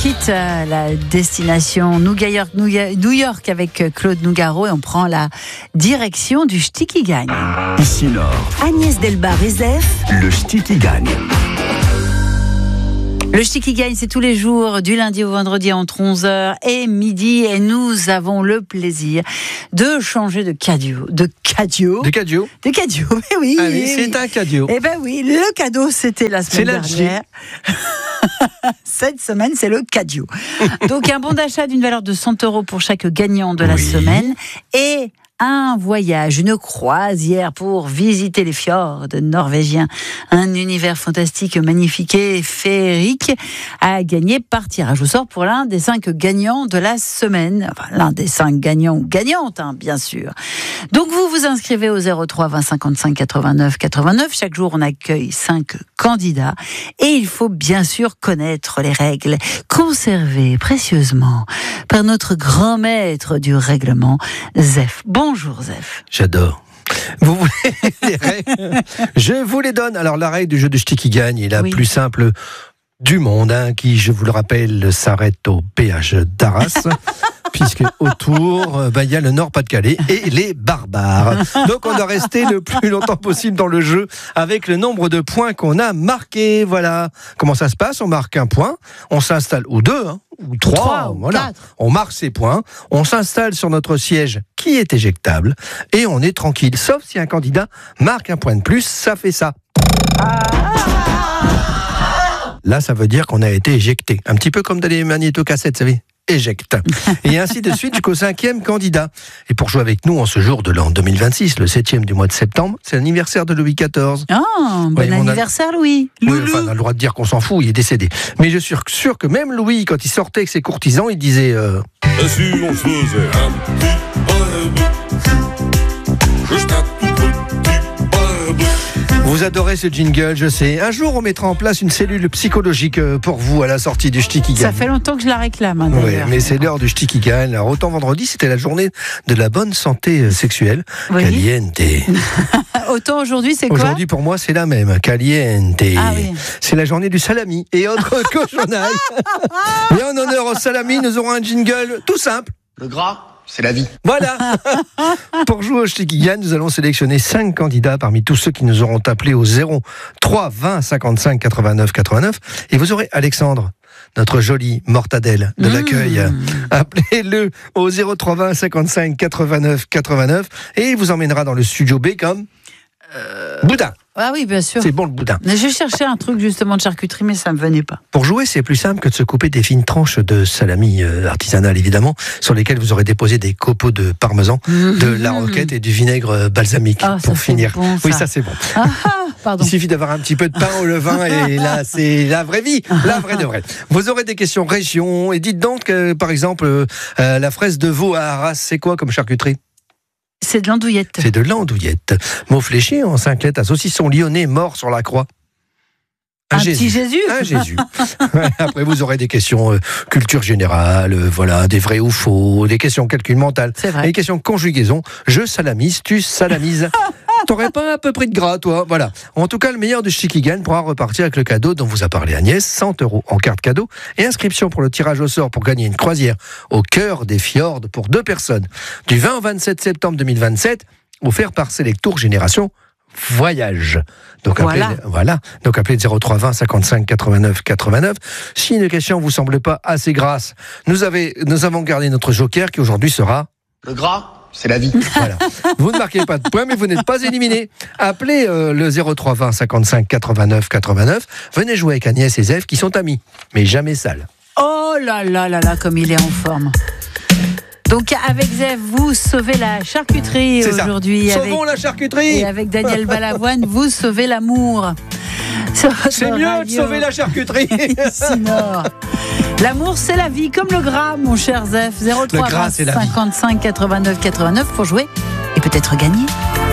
quitte la destination New York avec Claude Nougaro et on prend la direction du Ch'ti qui gagne. Ici Nord. Agnès Delbar et Zef. Le Ch'ti qui gagne. Le Ch'ti qui gagne, c'est tous les jours, du lundi au vendredi entre 11h et midi. Et nous avons le plaisir de changer de cadeau. De cadeau, mais oui. Allez, c'est un cadeau. Eh ben oui, le cadeau, c'était la semaine dernière. Cette semaine, c'est le cadeau. Donc, un bon d'achat d'une valeur de 100 € pour chaque gagnant de la semaine. Et un voyage, une croisière pour visiter les fjords norvégiens. Un univers fantastique, magnifique et féerique à gagner par tirage au sort pour l'un des 5 gagnants de la semaine. Enfin, l'un des 5 gagnants ou gagnantes, bien sûr. Donc, vous vous inscrivez au 03 20 55 89 89. Chaque jour, on accueille 5 candidats. Et il faut bien sûr connaître les règles conservées précieusement par notre grand maître du règlement, Zef. Bonjour Zef. J'adore. Vous voulez les règles ? Je vous les donne. Alors la règle du jeu de Ch'ti qui gagne est la plus simple du monde, qui, je vous le rappelle, s'arrête au péage d'Arras. Puisque autour, il y a le Nord-Pas-de-Calais et les barbares. Donc on doit rester le plus longtemps possible dans le jeu avec le nombre de points qu'on a marqués. Voilà. Comment ça se passe ? On marque un point, on s'installe, ou 2, ou 3, voilà. 4. On marque ses points, on s'installe sur notre siège qui est éjectable et on est tranquille. Sauf si un candidat marque un point de plus, ça fait ça. Là, ça veut dire qu'on a été éjecté. Un petit peu comme dans les magnétocassettes, vous savez. Éjecte. Et ainsi de suite jusqu'au 5e candidat. Et pour jouer avec nous en ce jour de l'an 2026, le 7e du mois de septembre, c'est l'anniversaire de Louis XIV. Bon anniversaire Louis. Oui, enfin, on a le droit de dire qu'on s'en fout, il est décédé. Mais je suis sûr que même Louis, quand il sortait avec ses courtisans, il disait Si on se faisait un petit juste un tout petit Vous adorez ce jingle, je sais. Un jour, on mettra en place une cellule psychologique pour vous à la sortie du Ch'ti qui gagne. Ça fait longtemps que je la réclame. Oui, mais c'est l'heure du Ch'ti qui gagne. Alors, autant vendredi, c'était la journée de la bonne santé sexuelle. Oui. Caliente. Autant aujourd'hui, c'est quoi ? Aujourd'hui, pour moi, c'est la même. Caliente. Oui. C'est la journée du salami et autres cochonailles. Et en honneur au salami, nous aurons un jingle tout simple. Le gras, c'est la vie. Voilà. Pour jouer au Ch'ti qui gagne, nous allons sélectionner 5 candidats parmi tous ceux qui nous auront appelés au 03 20 55 89 89. Et vous aurez Alexandre, notre jolie mortadelle de l'accueil. Appelez-le au 03 20 55 89 89 et il vous emmènera dans le studio B comme boudin. Ah oui, bien sûr. C'est bon le boudin. Mais je cherchais un truc justement de charcuterie, mais ça ne me venait pas. Pour jouer, c'est plus simple que de se couper des fines tranches de salami artisanal, évidemment, sur lesquelles vous aurez déposé des copeaux de parmesan, de la roquette et du vinaigre balsamique pour finir. Bon, oui, ça c'est bon. Pardon. Il suffit d'avoir un petit peu de pain au levain et là, c'est la vraie vie, la vraie de vraie. Vous aurez des questions région et dites donc, par exemple, la fraise de veau à Arras, c'est quoi comme charcuterie ? C'est de l'andouillette. C'est de l'andouillette. Mot fléché en 5 lettres à saucisson lyonnais mort sur la croix. Un petit Jésus. Un Jésus. Après, vous aurez des questions culture générale, voilà, des vrais ou faux, des questions calcul mental, des questions conjugaison. Je salamise, tu salamises. T'aurais pas un peu pris de gras, toi ? Voilà. En tout cas, le meilleur du Ch'ti qui gagne pourra repartir avec le cadeau dont vous a parlé Agnès, 100 € en carte cadeau et inscription pour le tirage au sort pour gagner une croisière au cœur des fjords pour 2 personnes du 20 au 27 septembre 2027, offert par Selectour Génération Voyage. Donc appelez 03 20 55 89 89. Si une question vous semble pas assez grasse, nous avons gardé notre joker qui aujourd'hui sera le gras. C'est la vie. Voilà. Vous ne marquez pas de points, mais vous n'êtes pas éliminé. Appelez le 03 20 55 89 89. Venez jouer avec Agnès et Zef qui sont amis, mais jamais sales. Oh là là là là, comme il est en forme. Donc avec Zef, vous sauvez la charcuterie aujourd'hui. Sauvons la charcuterie. Et avec Daniel Balavoine, vous sauvez l'amour. C'est mieux de sauver la charcuterie. Sinon, l'amour, c'est la vie, comme le gras, mon cher Zef. 03 20 55 89 89 pour jouer et peut-être gagner.